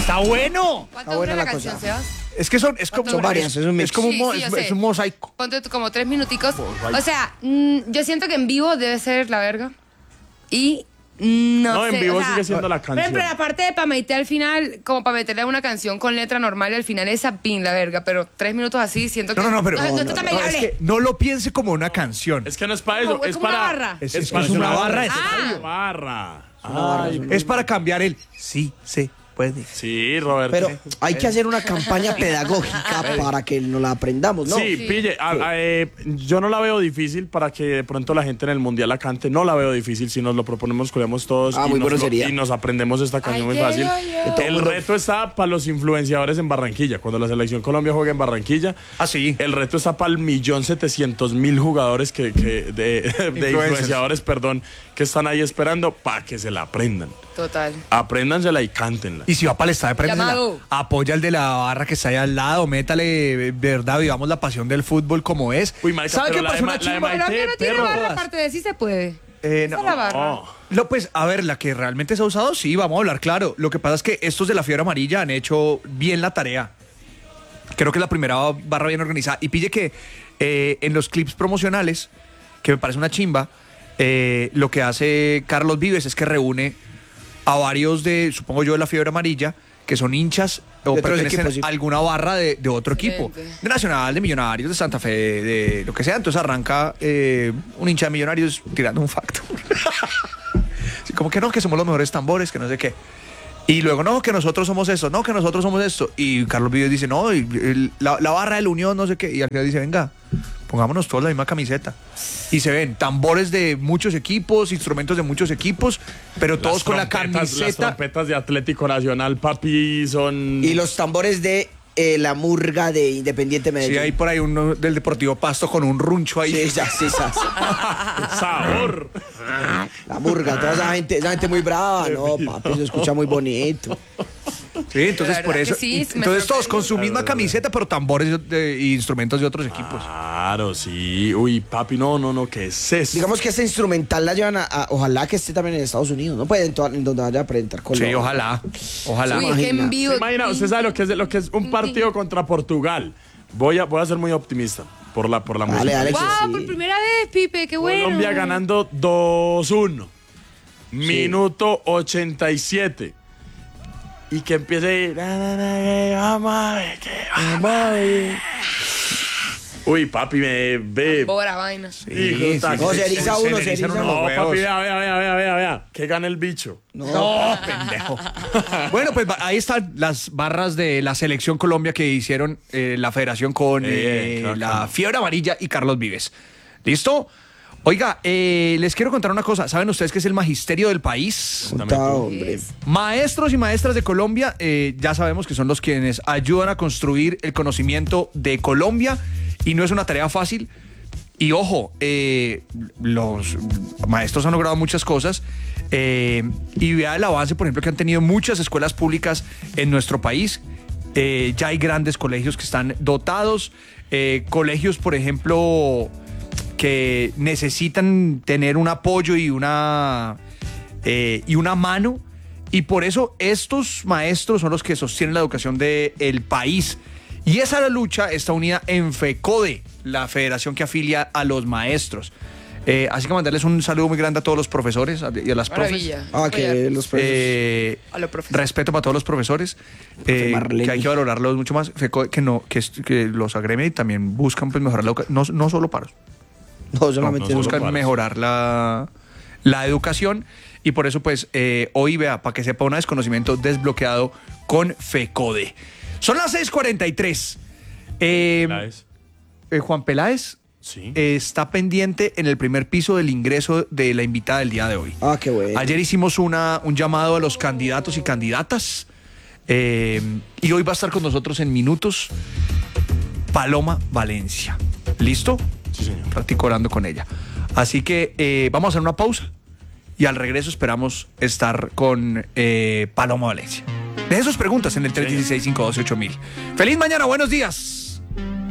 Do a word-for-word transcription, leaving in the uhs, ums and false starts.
Está bueno. ¿Cuánto dura la, la canción, cosa. Sebas? Es que son, es como, son varias, es un mix. Es como un, mo- Sí, sí, es, yo es sé. un mosaico. Ponte tú como tres minuticos. O sea, mm, yo siento que en vivo debe ser la verga. Y mm, no, No, sé. en vivo o sea, sigue siendo la Por ejemplo, canción. la parte de pa' meter al final, como para meterle una canción con letra normal y al final esa pin, la verga. Pero tres minutos así, siento que. No, no, no, pero No, no, no, tú no, también no, es hable. que no lo piense como una canción. Es que no es para eso, No, es es como una para... barra. Es, Es, es, para es una una barra. barra. Es, Ah. Barra. barra, Ay, es una es para cambiar el sí, se puede. sí, Roberto. Pero hay que hacer una campaña pedagógica para que nos la aprendamos, ¿no? Sí, pille, a- a- eh, yo no la veo difícil para que de pronto la gente en el mundial la cante, no la veo difícil, si nos lo proponemos, colemos todos Ah, y, muy nos bueno lo- sería. y nos aprendemos esta canción muy Ay, fácil. ay, ay, ay. El reto está para los influenciadores en Barranquilla, cuando la selección Colombia juega en Barranquilla. Ah, sí. El reto está para el millón setecientos mil jugadores que, que de, de influenciadores, perdón, que están ahí esperando para que se la aprendan. Total. Apréndansela y cántenla. Y si va para el estadio, préndesela. Llamado. Apoya al de la barra que está ahí al lado, métale, verdad, vivamos la pasión del fútbol como es. Uy, marica, ¿Sabe pero qué la de pasó Ma- una la de chimba? Maite, Pero que no tiene perro. barra aparte de sí se puede. Eh, Esa no. es la barra. No. Lo, pues, a ver, la que realmente se ha usado, sí, vamos a hablar claro. Lo que pasa es que estos de la fiebre amarilla han hecho bien la tarea. Creo que es la primera barra bien organizada. Y pille que eh, en los clips promocionales, que me parece una chimba, eh, lo que hace Carlos Vives es que reúne a varios de, supongo yo, de la fiebre amarilla, que son hinchas o De otros pertenecen equipos, sí. a alguna barra de, de otro equipo. Excelente. De Nacional, de Millonarios, de Santa Fe, de lo que sea. Entonces arranca eh, un hincha de Millonarios tirando un facto. Sí, como que no, que somos los mejores tambores, que no sé qué. Y luego, no, que nosotros somos esto, no, que nosotros somos esto. Y Carlos Vives dice, no, y, y, la, la barra de la unión, no sé qué. Y al final dice, venga, pongámonos todos la misma camiseta. Y se ven tambores de muchos equipos, instrumentos de muchos equipos, pero todos Las con la trompetas- Las camiseta. trompetas de Atlético Nacional, papi, son... Y los tambores de eh, la murga de Independiente Medellín. Sí, hay por ahí uno del Deportivo Pasto con un runcho ahí. Sí, ya, sí, ya, sí. sabor. La murga, toda esa gente, esa gente muy brava. No, papi, se escucha muy bonito. Sí, entonces La por verdad eso. que sí, y- me entonces todos sorprende. con su misma camiseta, pero tambores de- de- y instrumentos de otros equipos. Claro, sí. Uy, papi, no, no, no, ¿qué es eso? Digamos que esta instrumental la llevan a, a- ojalá que esté también en Estados Unidos, ¿no? Pues en, toda- en donde vaya a presentar Colombia. Sí, ojalá. Ojalá. Uy, es que en vivo. ¿Se imagina? Usted sabe lo que es, lo que es un partido contra Portugal. Voy a, voy a ser muy optimista por la, por la Dale, música. dale. ¡Wow! Sí. Por primera vez, Pipe, qué bueno. Colombia ganando dos uno. Minuto ochenta y siete. Y que empiece a ir, "Na, na, na, que vamos a ver, que vamos a ver". Uy, papi, me ve. Bora vaina. Hijo Sí, de sí, taco. No, se eriza se uno, le se erizan eriza uno uno. los No, huevos. papi, vea, vea, vea, vea, vea, vea. Que gane el bicho. No, pendejo. Bueno, pues va- ahí están las barras de la Selección Colombia que hicieron eh, la federación con Eh, eh, qué bacano. la Fiebre Amarilla y Carlos Vives. ¿Listo? Oiga, eh, les quiero contar una cosa. ¿Saben ustedes qué es el magisterio del país? Puta, hombre. Maestros y maestras de Colombia, eh, ya sabemos que son los quienes ayudan a construir el conocimiento de Colombia y no es una tarea fácil. Y ojo, eh, los maestros han logrado muchas cosas eh, y vea el avance, por ejemplo, que han tenido muchas escuelas públicas en nuestro país. Eh, ya hay grandes colegios que están dotados, eh, colegios, por ejemplo, que necesitan tener un apoyo y una, eh, y una mano. Y por eso estos maestros son los que sostienen la educación del país. Y esa lucha está unida en FECODE, la federación que afilia a los maestros. Eh, así que mandarles un saludo muy grande a todos los profesores y a las profes. Maravilla. Ah, que Oye, los profes. Eh, A los profesores. respeto para todos los profesores, eh, Marlene. que hay que valorarlos mucho más. FECODE, que no, que, est- que los agremia y también buscan pues mejorar la educación, no, no solo paros. No, solamente no, no, no, Buscan paros. mejorar la, la educación y por eso pues eh, hoy vea, para que sepa, un desconocimiento desbloqueado con FECODE. Son las seis cuarenta y tres. Eh, ¿Sabes? eh, Juan Peláez Sí. eh, está pendiente en el primer piso del ingreso de la invitada del día de hoy. Ah, qué bueno. Ayer hicimos una, un llamado a los candidatos y candidatas eh, y hoy va a estar con nosotros en minutos Paloma Valencia. ¿Listo? Sí, señor. Practico orando con ella. Así que eh, vamos a hacer una pausa y al regreso esperamos estar con eh, Paloma Valencia. Dejen sus preguntas en el tres uno seis, cinco uno ocho mil. ¡Feliz mañana! ¡Buenos días!